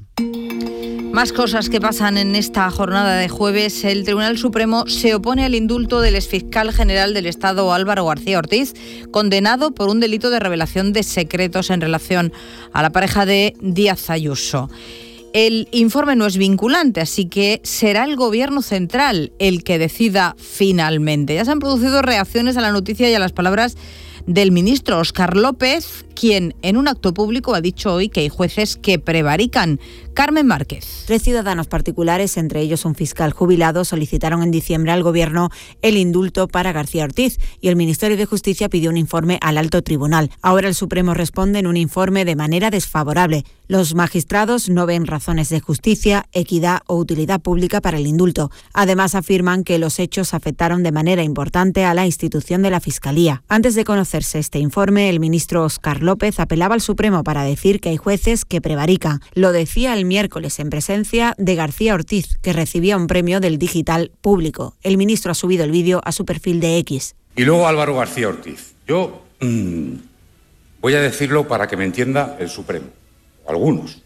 Más cosas que pasan en esta jornada de jueves. El Tribunal Supremo se opone al indulto del exfiscal general del Estado, Álvaro García Ortiz, condenado por un delito de revelación de secretos en relación a la pareja de Díaz Ayuso. El informe no es vinculante, así que será el Gobierno central el que decida finalmente. Ya se han producido reacciones a la noticia y a las palabras del ministro Óscar López, quien en un acto público ha dicho hoy que hay jueces que prevarican. Carmen Márquez. Tres ciudadanos particulares, entre ellos un fiscal jubilado, solicitaron en diciembre al Gobierno el indulto para García Ortiz y el Ministerio de Justicia pidió un informe al alto tribunal. Ahora el Supremo responde en un informe de manera desfavorable. Los magistrados no ven razones de justicia, equidad o utilidad pública para el indulto. Además afirman que los hechos afectaron de manera importante a la institución de la Fiscalía. Antes de conocerse este informe, el ministro Óscar López apelaba al Supremo para decir que hay jueces que prevarican. Lo decía el miércoles en presencia de García Ortiz, que recibía un premio del Digital Público. El ministro ha subido el vídeo a su perfil de X. Y luego Álvaro García Ortiz. Yo mmm, voy a decirlo para que me entienda el Supremo, algunos.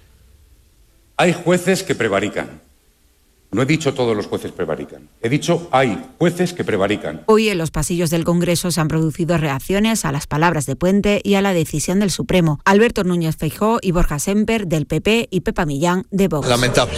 Hay jueces que prevarican. No he dicho todos los jueces prevarican. He dicho hay jueces que prevarican. Hoy en los pasillos del Congreso se han producido reacciones a las palabras de Puente y a la decisión del Supremo. Alberto Núñez Feijóo y Borja Semper del P P y Pepa Millán de Vox. Lamentable.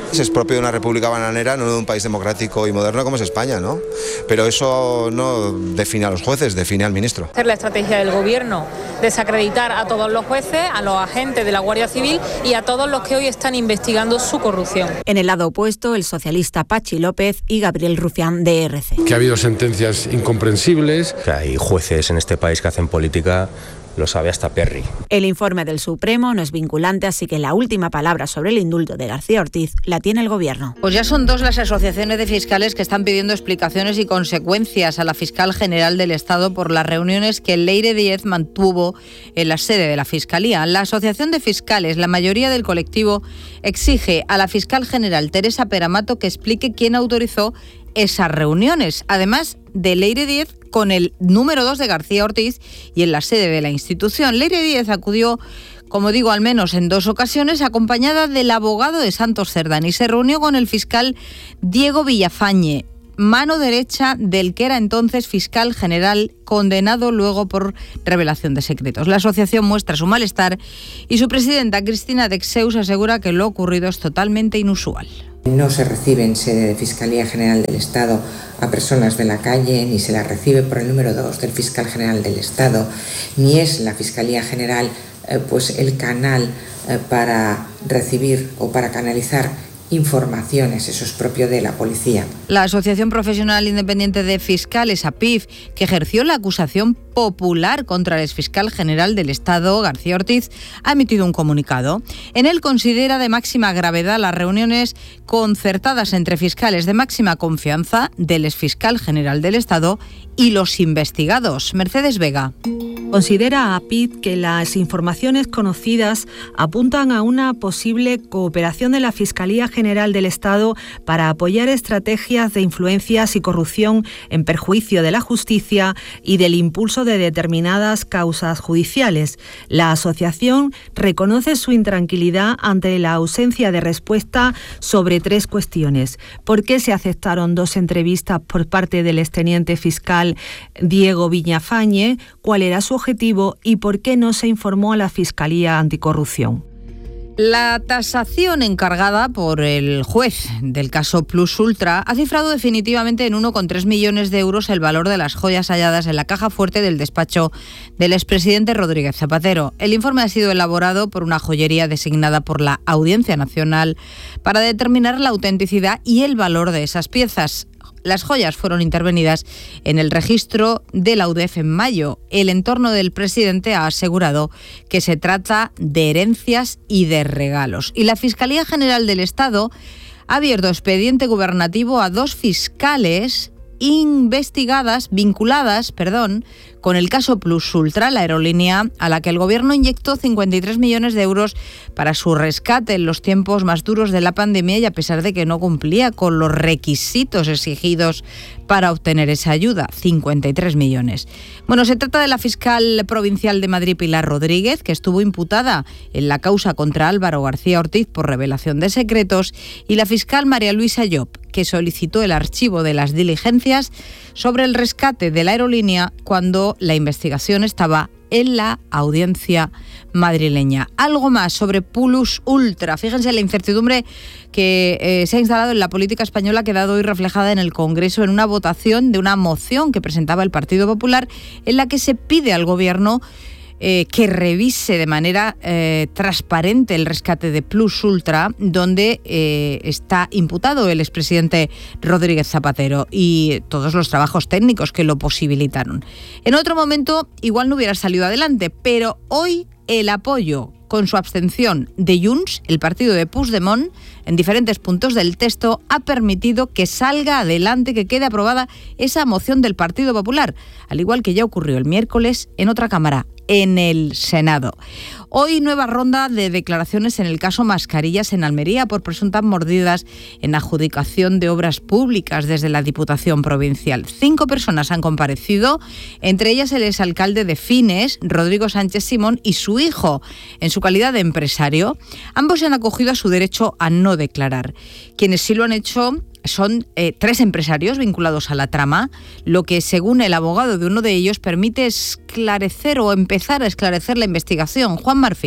Es propio de una república bananera, no de un país democrático y moderno como es España, ¿no? Pero eso no define a los jueces, define al ministro. Hacer la estrategia del gobierno, desacreditar a todos los jueces, a los agentes de la Guardia Civil y a todos los que hoy están investigando su corrupción. En el lado opuesto, el socialista Pachi López y Gabriel Rufián de E R C. Que ha habido sentencias incomprensibles. Que hay jueces en este país que hacen política, lo sabe hasta Perry. El informe del Supremo no es vinculante, así que la última palabra sobre el indulto de García Ortiz la tiene el Gobierno. Pues ya son dos las asociaciones de fiscales que están pidiendo explicaciones y consecuencias a la fiscal general del Estado por las reuniones que Leire Díez mantuvo en la sede de la Fiscalía. La Asociación de Fiscales, la mayoría del colectivo, exige a la fiscal general Teresa Peramato que explique quién autorizó esas reuniones, además de Leire Díez con el número dos de García Ortiz y en la sede de la institución. Leire Díez acudió, como digo, al menos en dos ocasiones, acompañada del abogado de Santos Cerdán y se reunió con el fiscal Diego Villafañe, mano derecha del que era entonces fiscal general, condenado luego por revelación de secretos. La asociación muestra su malestar y su presidenta, Cristina Dexeus, asegura que lo ocurrido es totalmente inusual. No se recibe en sede de Fiscalía General del Estado a personas de la calle, ni se las recibe por el número dos del Fiscal General del Estado, ni es la Fiscalía General eh, pues el canal eh, para recibir o para canalizar informaciones, eso es propio de la policía. La Asociación Profesional Independiente de Fiscales, A P I F, que ejerció la acusación popular contra el exfiscal general del Estado, García Ortiz, ha emitido un comunicado. En él considera de máxima gravedad las reuniones concertadas entre fiscales de máxima confianza del exfiscal general del Estado y los investigados. Mercedes Vega. Considera a P I F que las informaciones conocidas apuntan a una posible cooperación de la Fiscalía General del Estado para apoyar estrategias de influencias y corrupción en perjuicio de la justicia y del impulso de determinadas causas judiciales. La asociación reconoce su intranquilidad ante la ausencia de respuesta sobre tres cuestiones. ¿Por qué se aceptaron dos entrevistas por parte del exteniente fiscal Diego Villafañe? ¿Cuál era su objetivo y por qué no se informó a la Fiscalía Anticorrupción? La tasación encargada por el juez del caso Plus Ultra ha cifrado definitivamente en uno coma tres millones de euros el valor de las joyas halladas en la caja fuerte del despacho del expresidente Rodríguez Zapatero. El informe ha sido elaborado por una joyería designada por la Audiencia Nacional para determinar la autenticidad y el valor de esas piezas. Las joyas fueron intervenidas en el registro de la U D E F en mayo. El entorno del presidente ha asegurado que se trata de herencias y de regalos. Y la Fiscalía General del Estado ha abierto expediente gubernativo a dos fiscales investigadas, vinculadas, perdón, con el caso Plus Ultra, la aerolínea a la que el Gobierno inyectó cincuenta y tres millones de euros para su rescate en los tiempos más duros de la pandemia y a pesar de que no cumplía con los requisitos exigidos para obtener esa ayuda, cincuenta y tres millones. Bueno, se trata de la fiscal provincial de Madrid, Pilar Rodríguez, que estuvo imputada en la causa contra Álvaro García Ortiz por revelación de secretos, y la fiscal María Luisa Llop, que solicitó el archivo de las diligencias sobre el rescate de la aerolínea cuando la investigación estaba en la audiencia madrileña. Algo más sobre Plus Ultra. Fíjense la incertidumbre que eh, se ha instalado en la política española, ha quedado hoy reflejada en el Congreso en una votación de una moción que presentaba el Partido Popular en la que se pide al Gobierno Eh, que revise de manera eh, transparente el rescate de Plus Ultra, donde eh, está imputado el expresidente Rodríguez Zapatero y todos los trabajos técnicos que lo posibilitaron. En otro momento igual no hubiera salido adelante, pero hoy el apoyo con su abstención de Junts, el partido de Puigdemont, en diferentes puntos del texto, ha permitido que salga adelante, que quede aprobada esa moción del Partido Popular, al igual que ya ocurrió el miércoles en otra Cámara, en el Senado. Hoy nueva ronda de declaraciones en el caso Mascarillas en Almería por presuntas mordidas en adjudicación de obras públicas desde la Diputación Provincial. Cinco personas han comparecido, entre ellas el exalcalde de Fines, Rodrigo Sánchez Simón, y su hijo, en su calidad de empresario. Ambos se han acogido a su derecho a no declarar. Quienes sí lo han hecho son eh, tres empresarios vinculados a la trama, lo que, según el abogado de uno de ellos, permite esclarecer o empezar a esclarecer la investigación. Juan Marfil.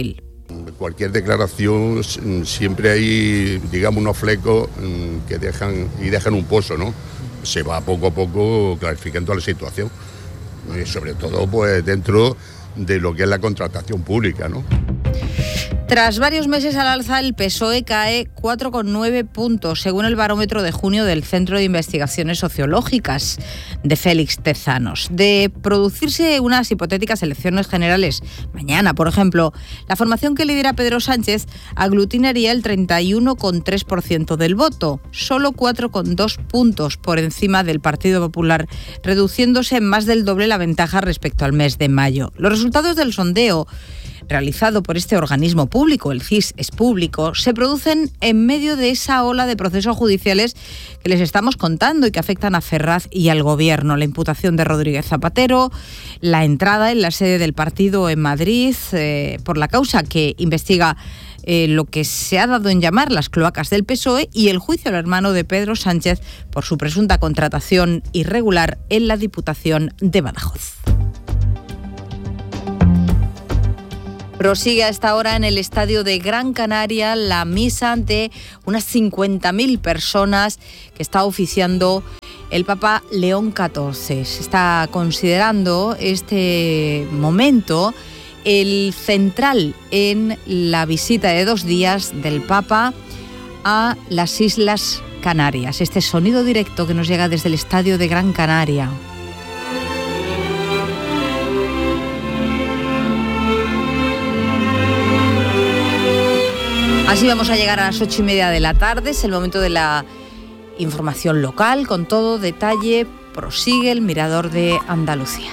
Cualquier declaración siempre hay, digamos, unos flecos que dejan y dejan un pozo, ¿no? Se va poco a poco clarificando la situación, y sobre todo pues dentro de lo que es la contratación pública, ¿no? Tras varios meses al alza, el P S O E cae cuatro coma nueve puntos, según el barómetro de junio del Centro de Investigaciones Sociológicas de Félix Tezanos. De producirse unas hipotéticas elecciones generales mañana, por ejemplo, la formación que lidera Pedro Sánchez aglutinaría el treinta y uno coma tres por ciento del voto, solo cuatro coma dos puntos por encima del Partido Popular, reduciéndose en más del doble la ventaja respecto al mes de mayo. Los resultados del sondeo realizado por este organismo público, el C I S es público, se producen en medio de esa ola de procesos judiciales que les estamos contando y que afectan a Ferraz y al Gobierno. La imputación de Rodríguez Zapatero, la entrada en la sede del partido en Madrid eh, por la causa que investiga eh, lo que se ha dado en llamar las cloacas del P S O E y el juicio al hermano de Pedro Sánchez por su presunta contratación irregular en la Diputación de Badajoz. Prosigue a esta hora en el estadio de Gran Canaria la misa ante unas cincuenta mil personas que está oficiando el Papa León catorce. Se está considerando este momento el central en la visita de dos días del Papa a las Islas Canarias. Este sonido directo que nos llega desde el estadio de Gran Canaria. Así vamos a llegar a las ocho y media de la tarde, es el momento de la información local, con todo detalle. Prosigue el Mirador de Andalucía.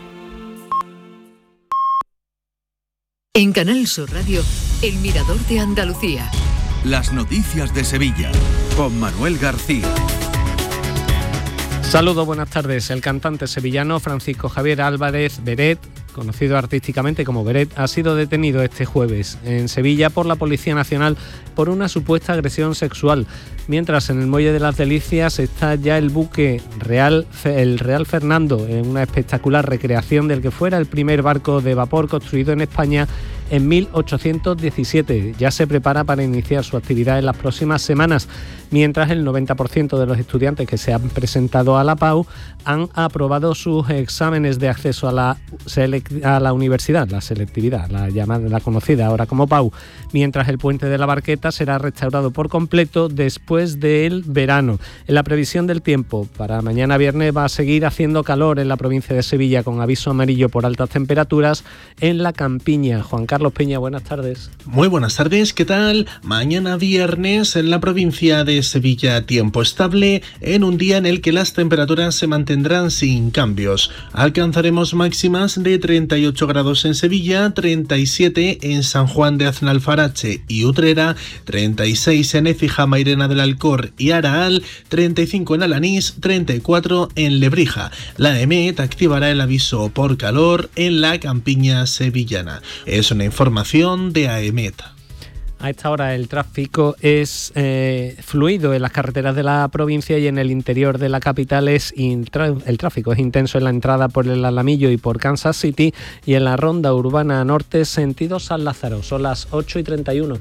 En Canal Sur Radio, el Mirador de Andalucía. Las noticias de Sevilla, con Manuel García. Saludos, buenas tardes. El cantante sevillano Francisco Javier Álvarez Beret, conocido artísticamente como Beret, ha sido detenido este jueves en Sevilla por la Policía Nacional por una supuesta agresión sexual, mientras en el Muelle de las Delicias está ya el buque Real, el Real Fernando, en una espectacular recreación del que fuera el primer barco de vapor construido en España en mil ochocientos diecisiete. Ya se prepara para iniciar su actividad en las próximas semanas, mientras el noventa por ciento de los estudiantes que se han presentado a la P A U han aprobado sus exámenes de acceso a la, a la universidad, la selectividad, la llamada, la conocida ahora como P A U, mientras el puente de la Barqueta será restaurado por completo después del verano. En la previsión del tiempo, para mañana viernes va a seguir haciendo calor en la provincia de Sevilla, con aviso amarillo por altas temperaturas en la campiña. Juan Carlos Peña, buenas tardes. Muy buenas tardes, ¿qué tal? Mañana viernes en la provincia de Sevilla, tiempo estable en un día en el que las temperaturas se mantendrán sin cambios. Alcanzaremos máximas de treinta y ocho grados en Sevilla, treinta y siete en San Juan de Aznalfarache y Utrera, treinta y seis en Écija, Mairena del Alcor y Araal, treinta y cinco en Alanís, treinta y cuatro en Lebrija. La EMET activará el aviso por calor en la campiña sevillana. Es una información de AEMET. A esta hora el tráfico es eh, fluido en las carreteras de la provincia y en el interior de la capital es intra- el tráfico es intenso en la entrada por el Alamillo y por Kansas City, y en la ronda urbana norte sentido San Lázaro. Son las ocho y treinta y uno.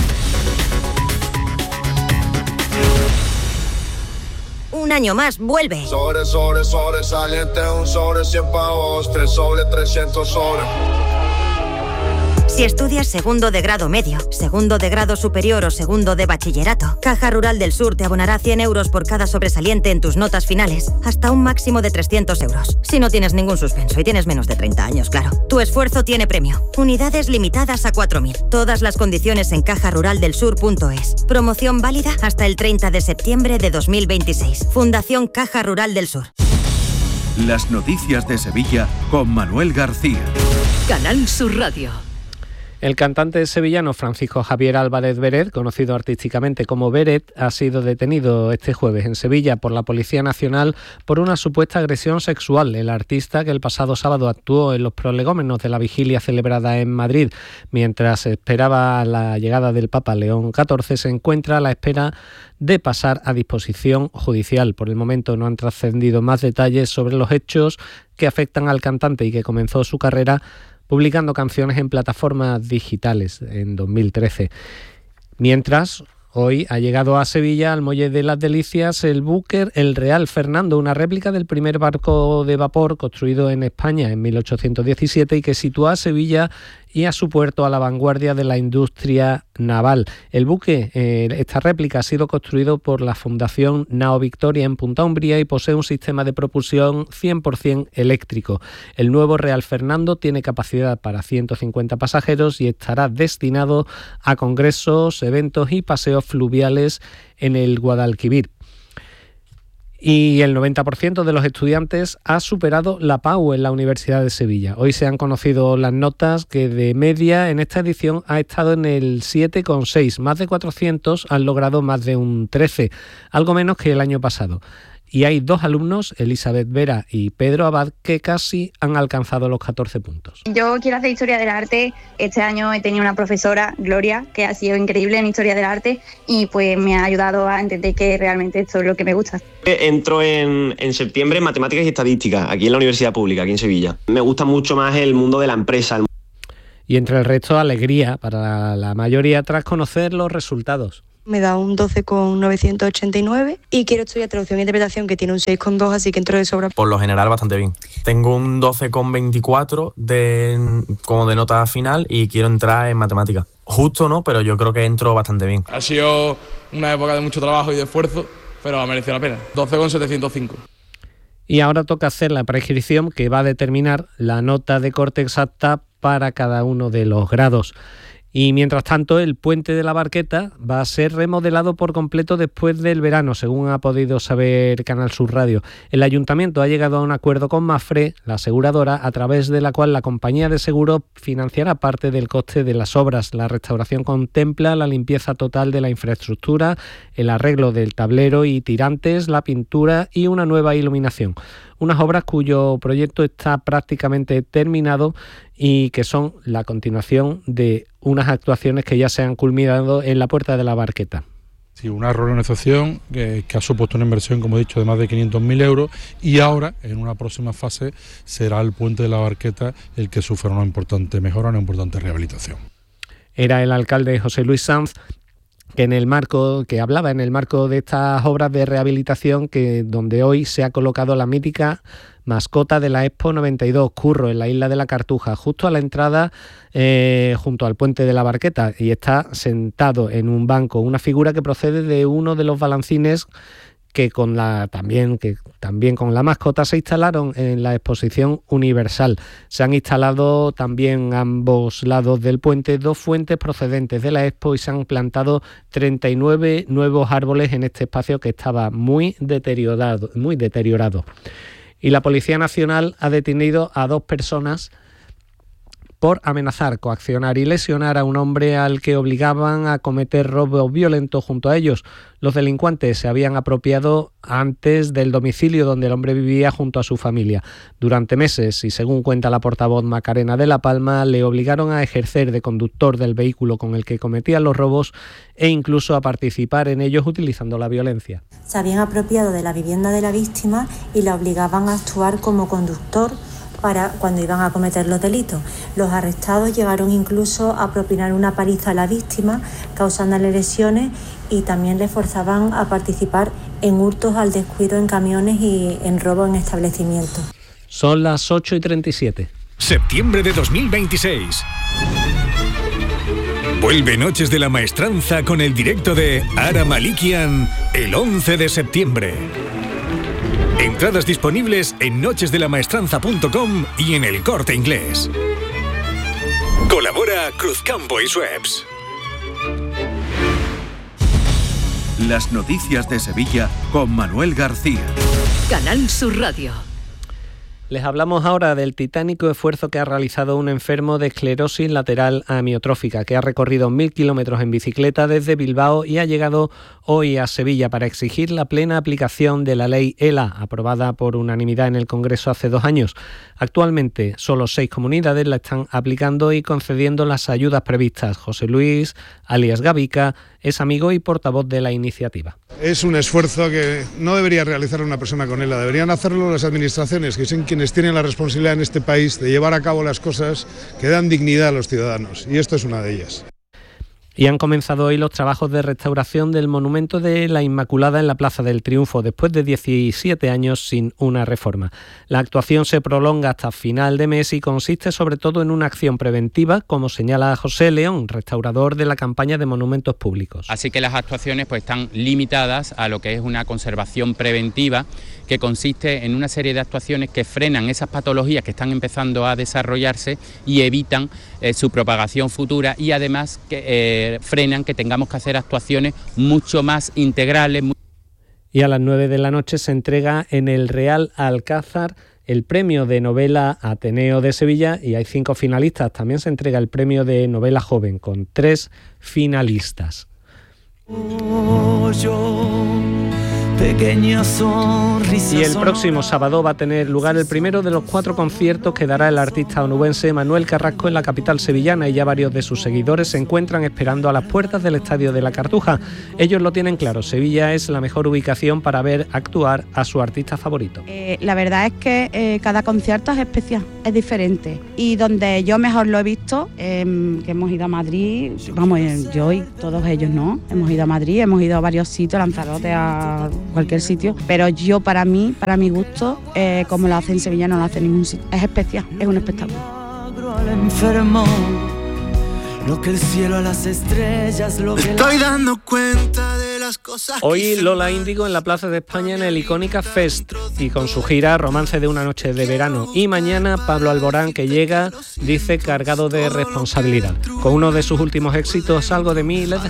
Un año más, vuelve. Sobre, sobre, sobresaliente, un sobre cien pavos, tres sobre trescientos sobre. Si estudias segundo de grado medio, segundo de grado superior o segundo de bachillerato, Caja Rural del Sur te abonará cien euros por cada sobresaliente en tus notas finales, hasta un máximo de trescientos euros. Si no tienes ningún suspenso y tienes menos de treinta años, claro. Tu esfuerzo tiene premio. Unidades limitadas a cuatro mil. Todas las condiciones en caja rural del sur punto es. Promoción válida hasta el treinta de septiembre de dos mil veintiséis. Fundación Caja Rural del Sur. Las noticias de Sevilla con Manuel García. Canal Sur Radio. El cantante sevillano Francisco Javier Álvarez Beret, conocido artísticamente como Beret, ha sido detenido este jueves en Sevilla por la Policía Nacional por una supuesta agresión sexual. El artista, que el pasado sábado actuó en los prolegómenos de la vigilia celebrada en Madrid mientras esperaba la llegada del Papa León catorce, se encuentra a la espera de pasar a disposición judicial. Por el momento no han trascendido más detalles sobre los hechos que afectan al cantante y que comenzó su carrera publicando canciones en plataformas digitales en dos mil trece. Mientras, hoy ha llegado a Sevilla, al Muelle de las Delicias, el buque El Real Fernando, una réplica del primer barco de vapor construido en España en mil ochocientos diecisiete y que sitúa a Sevilla y a su puerto a la vanguardia de la industria naval. El buque, eh, esta réplica, ha sido construido por la Fundación Nao Victoria en Punta Umbría y posee un sistema de propulsión cien por ciento eléctrico. El nuevo Real Fernando tiene capacidad para ciento cincuenta pasajeros y estará destinado a congresos, eventos y paseos fluviales en el Guadalquivir. Y el noventa por ciento de los estudiantes ha superado la P A U en la Universidad de Sevilla. Hoy se han conocido las notas, que de media en esta edición ha estado en el siete coma seis. Más de cuatrocientos han logrado más de un trece, algo menos que el año pasado. Y hay dos alumnos, Elizabeth Vera y Pedro Abad, que casi han alcanzado los catorce puntos. Yo quiero hacer Historia del Arte. Este año he tenido una profesora, Gloria, que ha sido increíble en Historia del Arte y pues me ha ayudado a entender que realmente esto es lo que me gusta. Entro en, en septiembre en Matemáticas y Estadística, aquí en la Universidad Pública, aquí en Sevilla. Me gusta mucho más el mundo de la empresa. Y entre el resto, alegría para la mayoría tras conocer los resultados. Me da un doce coma novecientos ochenta y nueve y quiero estudiar traducción e interpretación, que tiene un seis coma dos, así que entro de sobra. Por lo general bastante bien. Tengo un doce coma veinticuatro de, como de nota final y quiero entrar en matemáticas. Justo no, pero yo creo que entro bastante bien. Ha sido una época de mucho trabajo y de esfuerzo, pero ha merecido la pena. doce coma setecientos cinco. Y ahora toca hacer la preinscripción, que va a determinar la nota de corte exacta para cada uno de los grados. Y mientras tanto, el puente de la Barqueta va a ser remodelado por completo después del verano, según ha podido saber Canal Sur Radio. El Ayuntamiento ha llegado a un acuerdo con Mafre, la aseguradora, a través de la cual la compañía de seguros financiará parte del coste de las obras. La restauración contempla la limpieza total de la infraestructura, el arreglo del tablero y tirantes, la pintura y una nueva iluminación. Unas obras cuyo proyecto está prácticamente terminado y que son la continuación de unas actuaciones que ya se han culminado en la Puerta de la Barqueta. Sí, una reorganización que, que ha supuesto una inversión, como he dicho, de más de quinientos mil euros y ahora, en una próxima fase, será el Puente de la Barqueta el que sufra una importante mejora, una importante rehabilitación. Era el alcalde José Luis Sanz, que en el marco que hablaba en el marco de estas obras de rehabilitación, que donde hoy se ha colocado la mítica mascota de la Expo noventa y dos, Curro, en la isla de la Cartuja, justo a la entrada eh, junto al puente de la Barqueta, y está sentado en un banco, una figura que procede de uno de los balancines que con la también que también con la mascota se instalaron en la exposición universal. Se han instalado también a ambos lados del puente dos fuentes procedentes de la Expo y se han plantado treinta y nueve nuevos árboles en este espacio que estaba muy deteriorado, muy deteriorado. Y la Policía Nacional ha detenido a dos personas por amenazar, coaccionar y lesionar a un hombre al que obligaban a cometer robos violentos junto a ellos. Los delincuentes se habían apropiado antes del domicilio donde el hombre vivía junto a su familia. Durante meses, y según cuenta la portavoz Macarena de la Palma, le obligaron a ejercer de conductor del vehículo con el que cometían los robos e incluso a participar en ellos utilizando la violencia. Se habían apropiado de la vivienda de la víctima y la obligaban a actuar como conductor para cuando iban a cometer los delitos. Los arrestados llegaron incluso a propinar una paliza a la víctima, causándole lesiones, y también le forzaban a participar en hurtos al descuido en camiones y en robo en establecimientos. Son las ocho y treinta y siete. Septiembre de dos mil veintiséis. Vuelve Noches de la Maestranza con el directo de Ara Malikian el once de septiembre. Entradas disponibles en noches de la maestranza punto com y en El Corte Inglés. Colabora Cruzcampo y Schweppes. Las noticias de Sevilla con Manuel García. Canal Sur Radio. Les hablamos ahora del titánico esfuerzo que ha realizado un enfermo de esclerosis lateral amiotrófica que ha recorrido mil kilómetros en bicicleta desde Bilbao y ha llegado hoy a Sevilla para exigir la plena aplicación de la ley E L A, aprobada por unanimidad en el Congreso hace dos años. Actualmente solo seis comunidades la están aplicando y concediendo las ayudas previstas. José Luis, alias Gavica, es amigo y portavoz de la iniciativa. Es un esfuerzo que no debería realizar una persona con E L A, deberían hacerlo las administraciones, que son quienes quienes tienen la responsabilidad en este país de llevar a cabo las cosas que dan dignidad a los ciudadanos, y esto es una de ellas. Y han comenzado hoy los trabajos de restauración del monumento de la Inmaculada en la Plaza del Triunfo, después de diecisiete años sin una reforma. La actuación se prolonga hasta final de mes y consiste sobre todo en una acción preventiva, como señala José León, restaurador de la campaña de monumentos públicos. Así que las actuaciones pues están limitadas a lo que es una conservación preventiva, que consiste en una serie de actuaciones que frenan esas patologías que están empezando a desarrollarse y evitan eh, su propagación futura, y además que eh, frenan que tengamos que hacer actuaciones mucho más integrales. Y a las nueve de la noche se entrega en el Real Alcázar el premio de novela Ateneo de Sevilla, y hay cinco finalistas. También se entrega el premio de novela joven con tres finalistas. Oh, yo... Pequeña sonrisa. Y el próximo sábado va a tener lugar el primero de los cuatro conciertos que dará el artista onubense Manuel Carrasco en la capital sevillana, y ya varios de sus seguidores se encuentran esperando a las puertas del Estadio de la Cartuja. Ellos lo tienen claro, Sevilla es la mejor ubicación para ver actuar a su artista favorito. Eh, la verdad es que eh, cada concierto es especial, es diferente, y donde yo mejor lo he visto, eh, que hemos ido a Madrid, vamos, yo y todos ellos, ¿no? Hemos ido a Madrid, hemos ido a varios sitios, a Lanzarote, a cualquier sitio, pero yo para mí, para mi gusto, eh, como lo hace en Sevilla no lo hace en ningún sitio. Es especial, es un espectáculo. Al enfermo, lo que el cielo a las estrellas, lo que estoy dando cuenta de las cosas. Hoy Lola Índigo en la Plaza de España en el Icónica Fest y con su gira Romance de una noche de verano. Y mañana Pablo Alborán, que llega, dice, cargado de responsabilidad. Con uno de sus últimos éxitos, Algo de mí, les